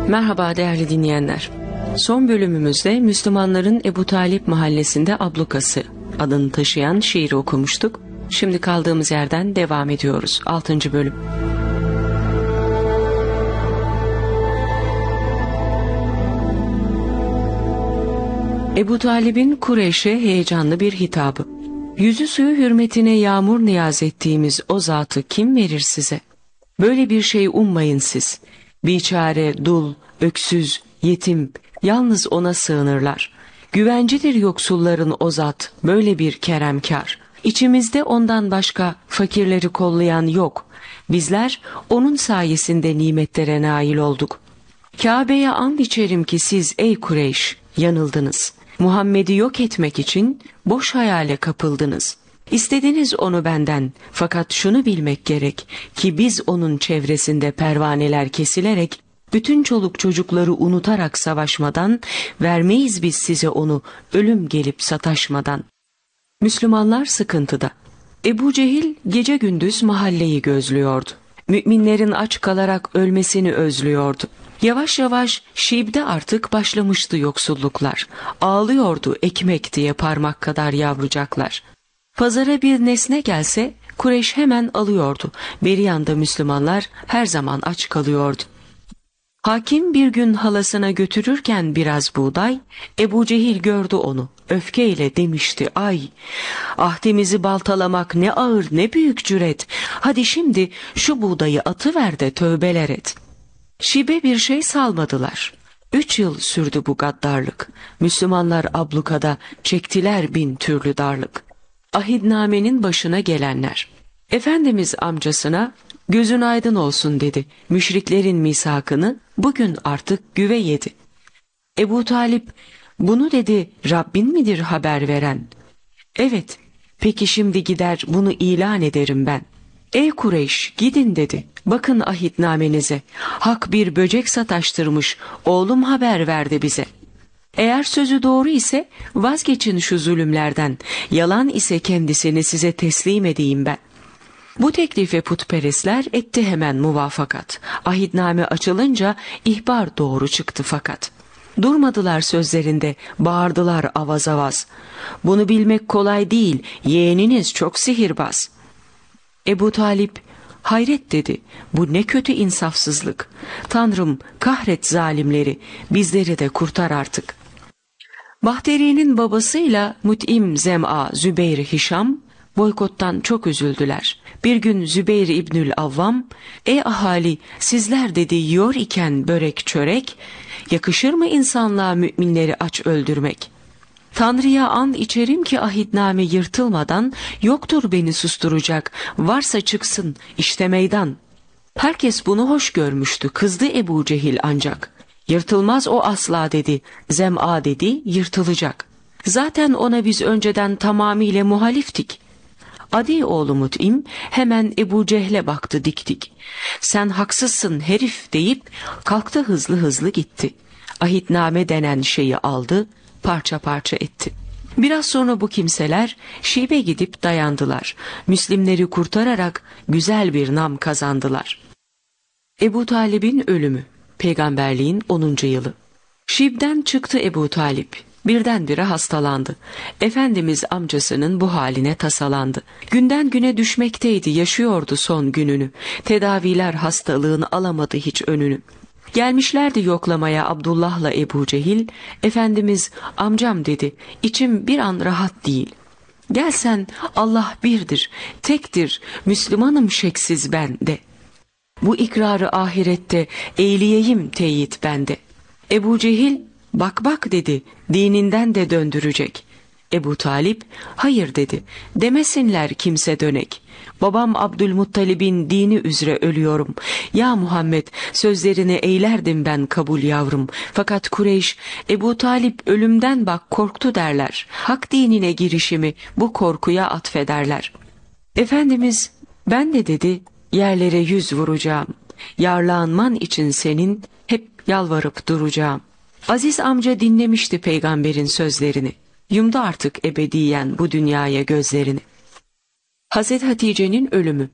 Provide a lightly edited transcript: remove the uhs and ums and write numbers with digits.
Merhaba değerli dinleyenler. Son bölümümüzde Müslümanların Ebu Talip mahallesinde ablukası adını taşıyan şiiri okumuştuk. Şimdi kaldığımız yerden devam ediyoruz. 6. bölüm. Ebu Talib'in Kureyş'e heyecanlı bir hitabı. Yüzü suyu hürmetine yağmur niyaz ettiğimiz o zatı kim verir size? Böyle bir şey ummayın siz. Biçare, dul, öksüz, yetim, yalnız ona sığınırlar. Güvencidir yoksulların o zat, böyle bir keremkar. İçimizde ondan başka fakirleri kollayan yok. Bizler onun sayesinde nimetlere nail olduk. Kabe'ye and içerim ki siz ey Kureyş yanıldınız. Muhammed'i yok etmek için boş hayale kapıldınız. İstediniz onu benden, fakat şunu bilmek gerek ki biz onun çevresinde pervaneler kesilerek, bütün çoluk çocukları unutarak savaşmadan, vermeyiz biz size onu ölüm gelip sataşmadan. Müslümanlar sıkıntıda. Ebu Cehil gece gündüz mahalleyi gözlüyordu. Müminlerin aç kalarak ölmesini özlüyordu. Yavaş yavaş Şib'de artık başlamıştı yoksulluklar. Ağlıyordu ekmek diye parmak kadar yavrucaklar. Pazara bir nesne gelse Kureyş hemen alıyordu. Bir yanda Müslümanlar her zaman aç kalıyordu. Hakim bir gün halasına götürürken biraz buğday, Ebu Cehil gördü onu. Öfkeyle demişti, ay ahdimizi baltalamak ne ağır ne büyük cüret. Hadi şimdi şu buğdayı atıver de tövbeler et. Şibe bir şey salmadılar. 3 yıl sürdü bu gaddarlık. Müslümanlar ablukada çektiler bin türlü darlık. Ahidnamenin başına gelenler. Efendimiz amcasına gözün aydın olsun dedi. Müşriklerin misakını bugün artık güve yedi. Ebu Talip bunu dedi, Rabbin midir haber veren? Evet, peki şimdi gider bunu ilan ederim ben. Ey Kureyş gidin dedi, bakın ahitnamenize. Hak bir böcek sataştırmış, oğlum haber verdi bize. Eğer sözü doğru ise vazgeçin şu zulümlerden, yalan ise kendisini size teslim edeyim ben. Bu teklife putperestler etti hemen muvafakat. Ahitname açılınca ihbar doğru çıktı fakat. Durmadılar sözlerinde, bağırdılar avaz avaz. Bunu bilmek kolay değil, yeğeniniz çok sihirbaz. Ebu Talip, hayret dedi, bu ne kötü insafsızlık. Tanrım kahret zalimleri, bizleri de kurtar artık. Bahteri'nin babasıyla Mut'im Zem'a Zübeyir Hişam boykottan çok üzüldüler. Bir gün Zübeyir İbnül Avvam, ey ahali sizler dedi yiyor iken börek çörek, yakışır mı insanlığa müminleri aç öldürmek? Tanrı'ya and içerim ki ahitname yırtılmadan yoktur beni susturacak, varsa çıksın işte meydan. Herkes bunu hoş görmüştü, kızdı Ebu Cehil ancak. Yırtılmaz o asla dedi, Zem'a dedi yırtılacak. Zaten ona biz önceden tamamıyla muhaliftik. Adi oğlu Mut'im hemen Ebu Cehl'e baktı dik dik. Sen haksızsın herif deyip kalktı hızlı hızlı gitti. Ahitname denen şeyi aldı, parça parça etti. Biraz sonra bu kimseler Şibe gidip dayandılar. Müslimleri kurtararak güzel bir nam kazandılar. Ebu Talib'in ölümü, peygamberliğin 10. yılı. Şib'den çıktı Ebu Talip. Birdenbire hastalandı. Efendimiz amcasının bu haline tasalandı. Günden güne düşmekteydi, yaşıyordu son gününü. Tedaviler hastalığın alamadı hiç önünü. Gelmişlerdi yoklamaya Abdullah'la Ebu Cehil. Efendimiz amcam dedi, içim bir an rahat değil. Gelsen Allah birdir, tektir, Müslümanım şeksiz ben de. Bu ikrarı ahirette eyleyeyim teyit bende. Ebu Cehil bak bak dedi, dininden de döndürecek. Ebu Talip hayır dedi, demesinler kimse dönek. Babam Abdülmuttalib'in dini üzere ölüyorum. Ya Muhammed sözlerini eylerdim ben kabul yavrum. Fakat Kureyş Ebu Talip ölümden bak korktu derler. Hak dinine girişimi bu korkuya atfederler. Efendimiz ben de dedi yerlere yüz vuracağım. Yarlanman için senin hep yalvarıp duracağım. Aziz amca dinlemişti peygamberin sözlerini. Yumdu artık ebediyen bu dünyaya gözlerini. Hazreti Hatice'nin ölümü.